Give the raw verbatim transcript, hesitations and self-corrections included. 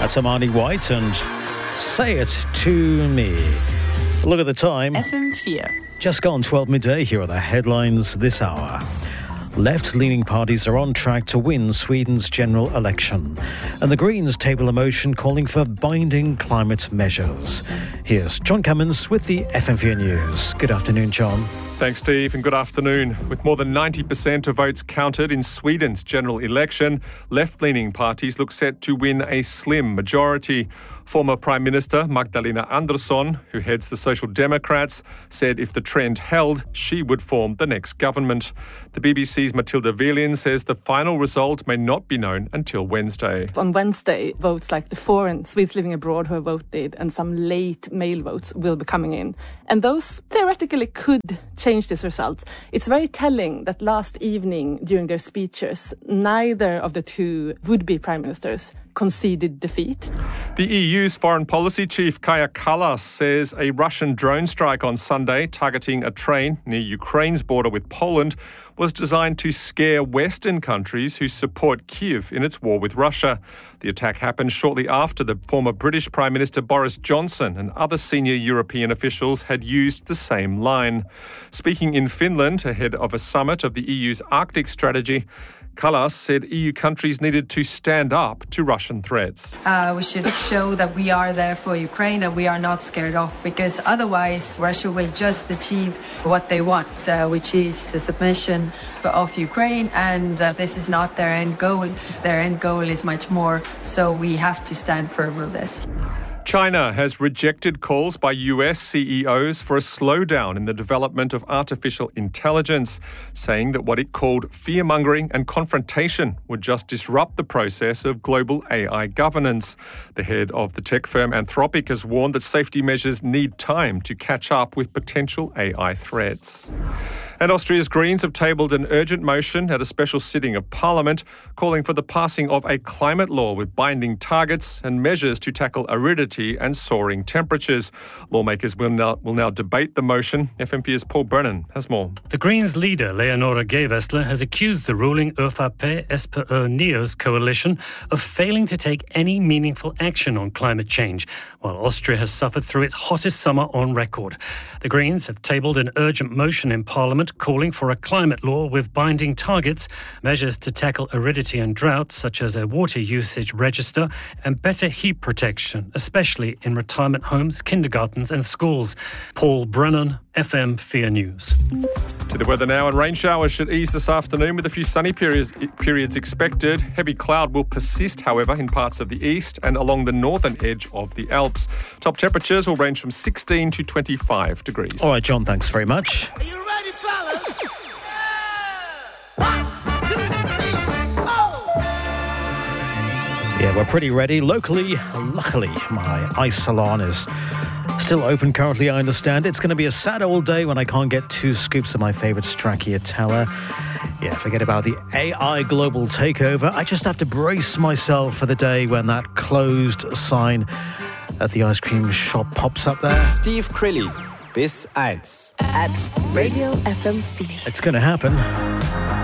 That's Amani White and Say It To Me. Look at the time. F M four. Just gone twelve midday. Here are the headlines this hour. Left-leaning parties are on track to win Sweden's general election. And the Greens table a motion calling for binding climate measures. Here's John Cummins with the F M four News. Good afternoon, John. Thanks, Steve, and good afternoon. With more than ninety percent of votes counted in Sweden's general election, left-leaning parties look set to win a slim majority. Former Prime Minister Magdalena Andersson, who heads the Social Democrats, said if the trend held, she would form the next government. The B B C's Matilda Velin says the final result may not be known until Wednesday. On Wednesday, votes like the foreign Swedes living abroad who have voted and some late mail votes will be coming in. And those theoretically could change this result. It's very telling that last evening during their speeches, neither of the two would-be prime ministers conceded defeat. The E U's foreign policy chief Kaja Kallas says a Russian drone strike on Sunday targeting a train near Ukraine's border with Poland was designed to scare Western countries who support Kyiv in its war with Russia. The attack happened shortly after the former British Prime Minister Boris Johnson and other senior European officials had used the same line. Speaking in Finland ahead of a summit of the E U's Arctic strategy, Kallas said E U countries needed to stand up to Russian threats. Uh, we should show that we are there for Ukraine and we are not scared off, because otherwise Russia will just achieve what they want, uh, which is the submission of Ukraine, and uh, this is not their end goal. Their end goal is much more, so we have to stand firm on this. China has rejected calls by U S C E Os for a slowdown in the development of artificial intelligence, saying that what it called fear-mongering and confrontation would just disrupt the process of global A I governance. The head of the tech firm Anthropic has warned that safety measures need time to catch up with potential A I threats. And Austria's Greens have tabled an urgent motion at a special sitting of Parliament calling for the passing of a climate law with binding targets and measures to tackle aridity and soaring temperatures. Lawmakers will now, will now debate the motion. F M four's Paul Brennan has more. The Greens leader, Leonora Gewessler, has accused the ruling Ö F P-S P Ö-NEOS coalition of failing to take any meaningful action on climate change, while Austria has suffered through its hottest summer on record. The Greens have tabled an urgent motion in Parliament calling for a climate law with binding targets, measures to tackle aridity and drought, such as a water usage register, and better heat protection, especially in retirement homes, kindergartens and schools. Paul Brennan, F M four News. To the weather now, and rain showers should ease this afternoon with a few sunny periods, periods expected. Heavy cloud will persist, however, in parts of the east and along the northern edge of the Alps. Top temperatures will range from sixteen to twenty-five degrees. All right, John, thanks very much. Are you ready, fellas? Yeah, we're pretty ready. Locally, luckily, my ice salon is still open currently, I understand. It's going to be a sad old day when I can't get two scoops of my favourite stracciatella. Yeah, forget about the A I global takeover. I just have to brace myself for the day when that closed sign at the ice cream shop pops up there. Steve Crilly, bis eins. At Radio F M four. It's going to happen.